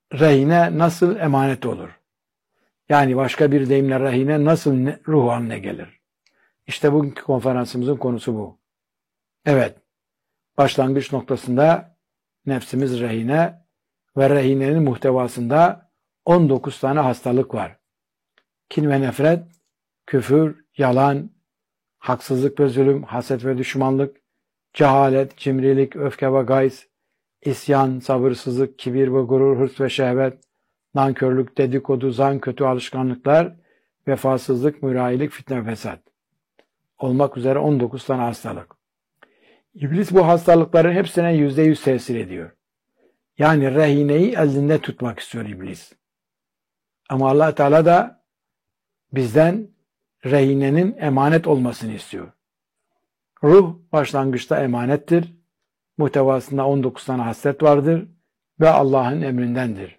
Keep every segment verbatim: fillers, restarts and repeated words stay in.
rehine nasıl emanet olur? Yani başka bir deyimle rehine nasıl ruh haline gelir? İşte bugünkü konferansımızın konusu bu. Evet, başlangıç noktasında nefsimiz rehine ve rehinenin muhtevasında on dokuz tane hastalık var. Kin ve nefret, küfür, yalan, haksızlık ve zulüm, haset ve düşmanlık, cehalet, cimrilik, öfke ve gayz, isyan, sabırsızlık, kibir ve gurur, hırs ve şehvet, nankörlük, dedikodu, zan, kötü alışkanlıklar, vefasızlık, mürayilik, fitne ve fesat. Olmak üzere on dokuz tane hastalık. İblis bu hastalıkların hepsine yüzde yüz tesir ediyor. Yani rehineyi elinde tutmak istiyor iblis. Ama Allah Teala da bizden rehinenin emanet olmasını istiyor. Ruh başlangıçta emanettir. Muhtevasında on dokuz tane haslet vardır ve Allah'ın emrindendir.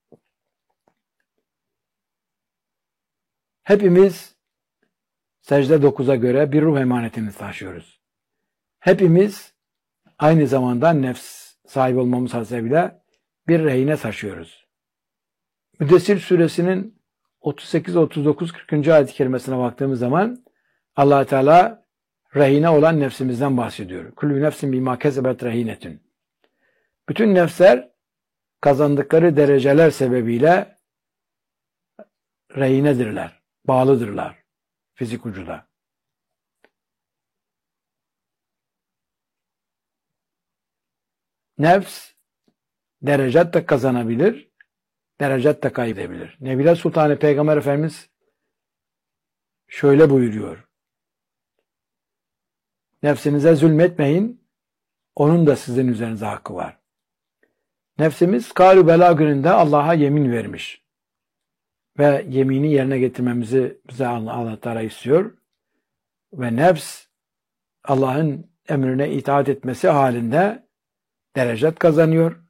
Hepimiz secde dokuza göre bir ruh emanetini taşıyoruz. Hepimiz aynı zamanda nefs sahibi olmamız hasebiyle bir rehine taşıyoruz. Müddessir suresinin otuz sekiz, otuz dokuz, kırkıncı ayet-i kerimesine baktığımız zaman Allah Teala rehine olan nefsimizden bahsediyor. Kullu nefsin bima kesebet rehinetun. Bütün nefsler kazandıkları dereceler sebebiyle rehinedirler, bağlıdırlar fizik ucuda. Nefs derecat da kazanabilir, derecat da kaybedebilir. Nebile Sultanı Peygamber Efendimiz şöyle buyuruyor. Nefsinize zulmetmeyin, onun da sizin üzerinize hakkı var. Nefsimiz Kâr-ı Bela gününde Allah'a yemin vermiş. Ve yemini yerine getirmemizi bize Allah Teala istiyor. Ve nefs Allah'ın emrine itaat etmesi halinde derecat kazanıyor.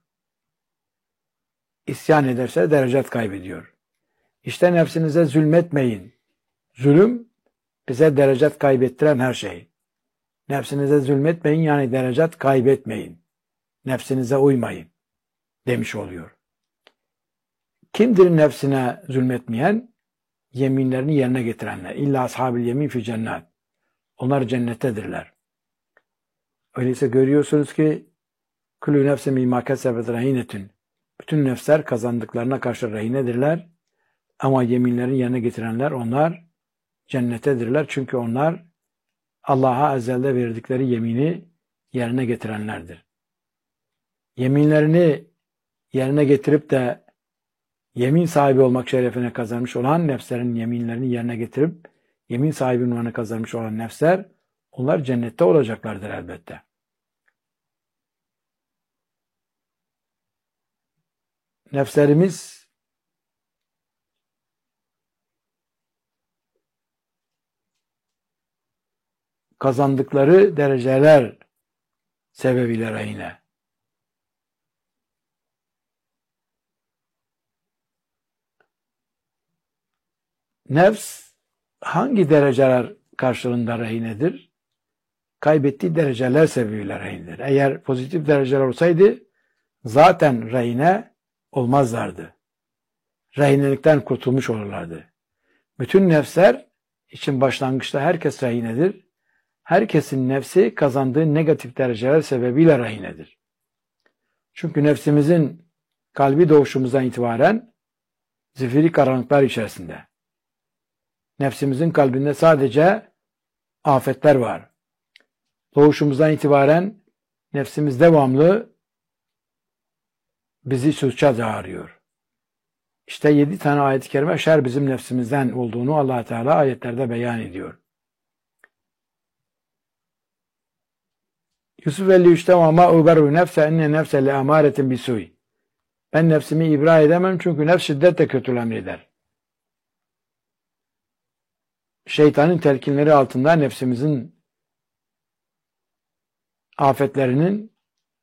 İsyan ederse derecat kaybediyor. İşte nefsinize zulmetmeyin. Zulüm bize derecat kaybettiren her şey. Nefsinize zulmetmeyin yani derecat kaybetmeyin. Nefsinize uymayın demiş oluyor. Kimdir nefsine zulmetmeyen? Yeminlerini yerine getirenler. İlla ashabil yemin fi cennet. Onlar cennettedirler. Öyleyse görüyorsunuz ki kullu nefsin bima kesebet rehinetun. Bütün nefsler kazandıklarına karşı rehinedirler. Ama yeminlerini yerine getirenler onlar cennettedirler. Çünkü onlar Allah'a ezelde verdikleri yemini yerine getirenlerdir. Yeminlerini yerine getirip de yemin sahibi olmak şerefine kazanmış olan nefslerin yeminlerini yerine getirip yemin sahibi unvanını kazanmış olan nefsler onlar cennette olacaklardır elbette. Nefslerimiz kazandıkları dereceler sebebiyle rehine. Nefs hangi dereceler karşılığında rehinedir? Kaybettiği dereceler sebebiyle rehinedir. Eğer pozitif dereceler olsaydı zaten rehine olmazlardı. Rehinelikten kurtulmuş olurlardı. Bütün nefsler için başlangıçta herkes rehinedir. Herkesin nefsi kazandığı negatif dereceler sebebiyle rehinedir. Çünkü nefsimizin kalbi doğuşumuzdan itibaren zifiri karanlıklar içerisinde. Nefsimizin kalbinde sadece afetler var. Doğuşumuzdan itibaren nefsimiz devamlı bizi suça çağırıyor. İşte yedi tane ayet-i kerime şer bizim nefsimizden olduğunu Allah Teala ayetlerde beyan ediyor. Yusuf elli üçte وَمَا اُبَرُّ نَفْسَ اِنَّ نَفْسَ لَاَمَارَةٍ بِسُوءٍ. Ben nefsimi ibra edemem çünkü nefs şiddetle kötülük emreder. Şeytanın telkinleri altında nefsimizin afetlerinin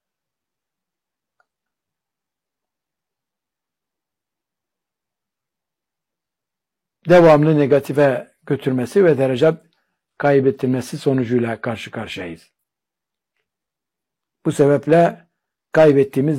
devamlı negatife götürmesi ve derecat kaybettirmesi sonucuyla karşı karşıyayız. Bu sebeple kaybettiğimiz